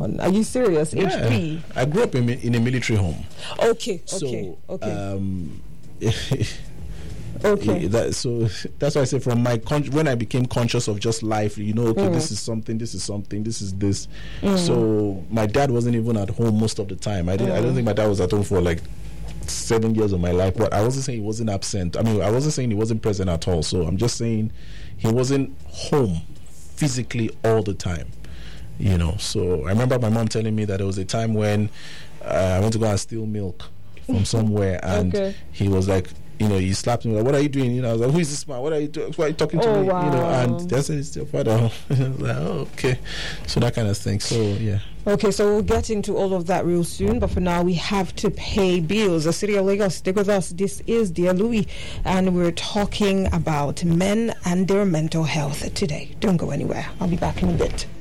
on. Are you serious? Yeah. HP. I grew up in a military home. Okay. So, Okay. That's why I say from when I became conscious of just life, this is something, this is something, this is this. So my dad wasn't even at home most of the time. I don't think my dad was at home for like 7 years of my life, but I wasn't saying he wasn't absent. I mean, I wasn't saying he wasn't present at all. So I'm just saying he wasn't home physically all the time. So I remember my mom telling me that there was a time when I went to go and steal milk from somewhere, and he was like, he slapped me like, "What are you doing?" I was like, "Who is this man? What are you doing? Why are you talking to me?" Wow. And that's it's your father. I was like, "Oh, okay." So that kind of thing. So yeah. Okay, so we'll get into all of that real soon, but for now we have to pay bills. The City of Lagos, stick with us. This is Dear Louis, and we're talking about men and their mental health today. Don't go anywhere. I'll be back in a bit.